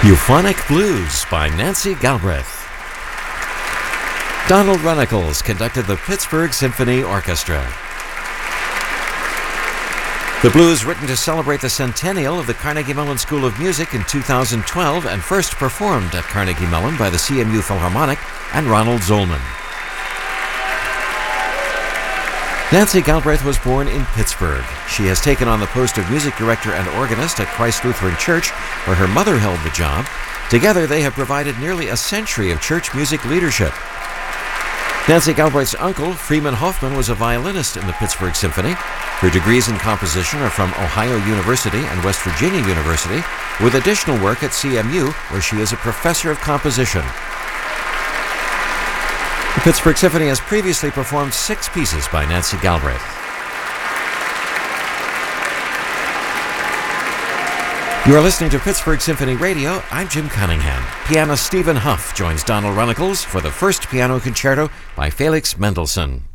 Euphonic Blues by Nancy Galbraith. Donald Runnicles conducted the Pittsburgh Symphony Orchestra. The blues written to celebrate the centennial of the Carnegie Mellon School of Music in 2012 and first performed at Carnegie Mellon by the CMU Philharmonic and Ronald Zolman. Nancy Galbraith was born in Pittsburgh. She has taken on the post of music director and organist at Christ Lutheran Church, where her mother held the job. Together, they have provided nearly a century of church music leadership. Nancy Galbraith's uncle, Freeman Hoffman, was a violinist in the Pittsburgh Symphony. Her degrees in composition are from Ohio University and West Virginia University, with additional work at CMU, where she is a professor of composition. The Pittsburgh Symphony has previously performed 6 pieces by Nancy Galbraith. You are listening to Pittsburgh Symphony Radio. I'm Jim Cunningham. Pianist Stephen Huff joins Donald Runnicles for the first piano concerto by Felix Mendelssohn.